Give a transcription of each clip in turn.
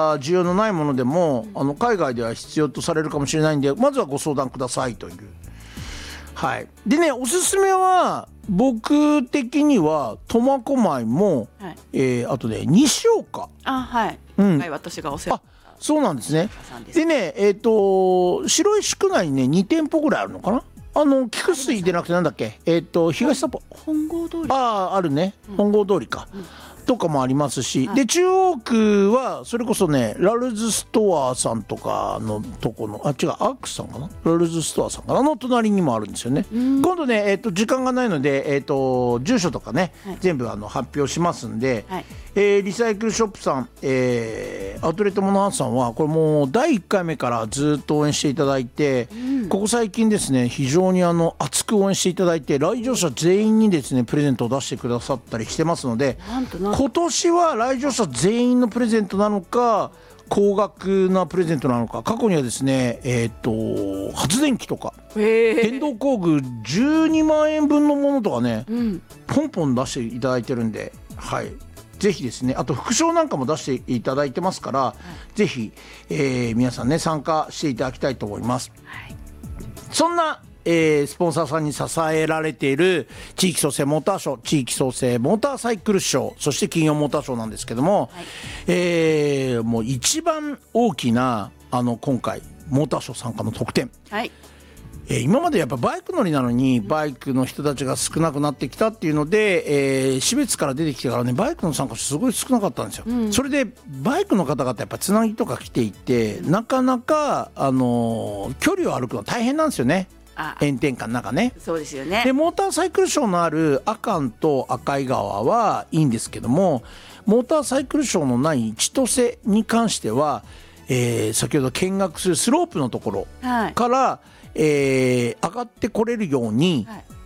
か需要のないものでも、海外では必要とされるかもしれないんで、まずはご相談くださいという。はい、でね、おすすめは僕的には苫小牧も、はい、あとね西岡、 はい、今回私がお世話になった、 そうなんですね。でね、白石区内にね2店舗ぐらいあるのかな。菊水でなくてなんだっけ、東札幌、 本郷通り、 あるね、本郷通りか、とかもありますし、で中央区はそれこそねラルズストアさんとかのとこの、違う、アークさんかな、ラルズストアさんかなの隣にもあるんですよね。今度ね、時間がないので、住所とかね、全部発表しますんで、リサイクルショップさん、アウトレットモノハウスさんはこれもう第1回目からずっと応援していただいて、ここ最近ですね非常に熱く応援していただいて、来場者全員にですねプレゼントを出してくださったりしてますので、今年は来場者全員のプレゼントなのか高額なプレゼントなのか、過去にはですね発電機とか電動工具12万円分のものとかね、ポンポン出していただいてるんで、はい、ぜひですね、あと副賞なんかも出していただいてますから、ぜひ、皆さんね参加していただきたいと思います。そんなスポンサーさんに支えられている地域創生モーターショー、地域創生モーターサイクルショー、そして金曜モーターショーなんですけども、もう一番大きな今回モーターショー参加の特典、今までやっぱバイク乗りなのにバイクの人たちが少なくなってきたっていうので、標津から出てきてからねバイクの参加者すごい少なかったんですよ。それでバイクの方々やっぱつなぎとか来ていて、なかなか距離を歩くの大変なんですよね。炎天下の中ね。 そうですよね。 でモーターサイクルショーのある阿寒と赤井川はいいんですけども、モーターサイクルショーのない千歳に関しては、先ほど見学するスロープのところから、上がってこれるように、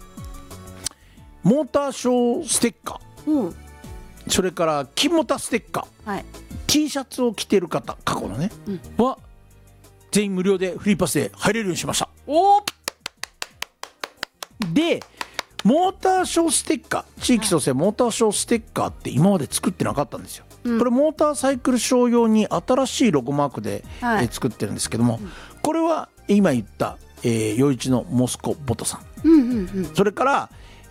モーターショーステッカー、それからキモタステッカー、T シャツを着てる方過去のね、は全員無料でフリーパスで入れるようにしました。でモーターショーステッカー、地域創生モーターショーステッカーって今まで作ってなかったんですよ。これモーターサイクルショー用に新しいロゴマークで、作ってるんですけども、これは今言った余市のモスコボトさん、それから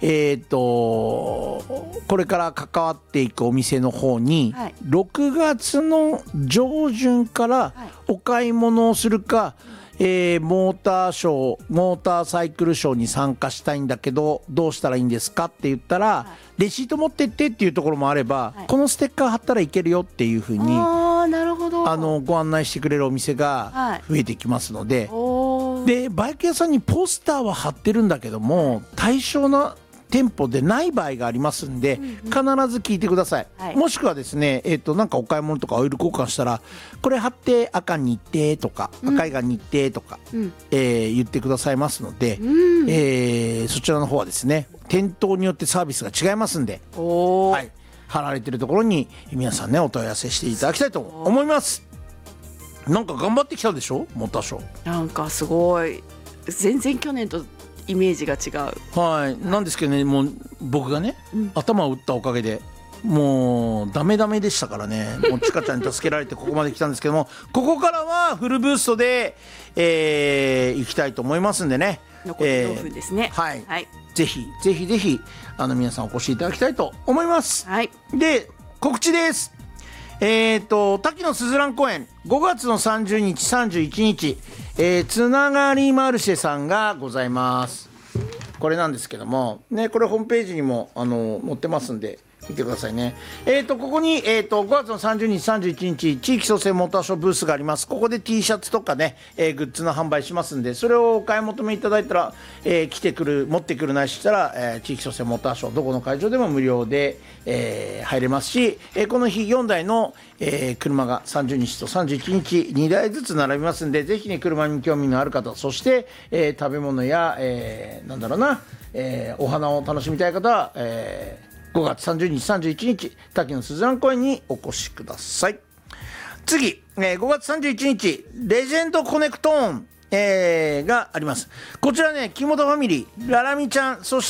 これから関わっていくお店の方に、6月の上旬からお買い物をするか、モーターショー、モーターサイクルショーに参加したいんだけどどうしたらいいんですかって言ったら、レシート持ってってっていうところもあれば、このステッカー貼ったらいけるよっていうふうにご案内してくれるお店が増えてきますので、でバイク屋さんにポスターは貼ってるんだけども対象な店舗でない場合がありますんで、必ず聞いてください。もしくはですね、なんかお買い物とかオイル交換したらこれ貼って赤に行ってとか、赤いがに行ってとか、言ってくださいますので、そちらの方はですね店頭によってサービスが違いますんで、貼られてるところに皆さんねお問い合わせしていただきたいと思います。なんか頑張ってきたでしょモーターショー。 なんかすごい全然去年とイメージが違う。 なんですけどね、もう僕がね、頭を打ったおかげでもうダメダメでしたからね、もうちかちゃんに助けられてここまで来たんですけども、ここからはフルブーストで、行きたいと思いますんでね。 残り5分ですね。 ぜひぜひぜひ皆さんお越しいただきたいと思います。で告知です。滝のすずらん公園5月の30日31日、つながりマルシェさんがございます。これなんですけどもね、これホームページにも載ってますんで見てくださいね。ここに、5月の30日31日地域創生モーターショーブースがあります。ここで T シャツとかね、グッズの販売しますんで、それをお買い求めいただいたら、来てくる持ってくるないしたら、地域創生モーターショーどこの会場でも無料で、入れますし、この日4台の、車が30日と31日2台ずつ並びますんで、ぜひね車に興味のある方、そして、食べ物や、なんだろうな、お花を楽しみたい方は、5月30日31日滝のすずらん公園にお越しください。次、5月31日レジェンドコネクトーン、があります。こちらね木本ファミリーララミちゃん、そして、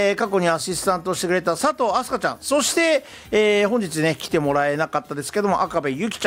過去にアシスタントしてくれた佐藤飛鳥ちゃん、そして、本日ね来てもらえなかったですけども赤部ゆきちゃん